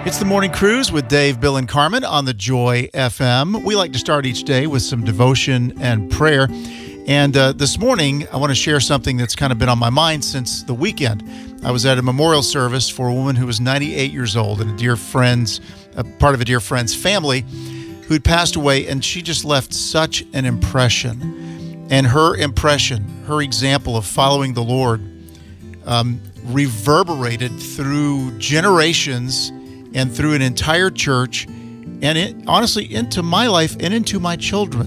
It's the Morning Cruise with Dave, Bill, and Carmen on the Joy FM. We like to start each day with some devotion and prayer. And this morning, I want to share something that's kind of been on my mind since the weekend. I was at a memorial service for a woman who was 98 years old and part of a dear friend's family who'd passed away, and she just left such an impression. And her impression, her example of following the Lord, reverberated through generations and through an entire church, and honestly into my life and into my children.